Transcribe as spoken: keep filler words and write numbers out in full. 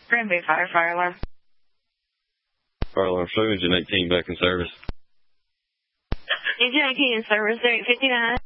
Granby Fire, fire alarm. Fire alarm show, engine eighteen back in service. Engine eighteen in service, there eight fifty-nine.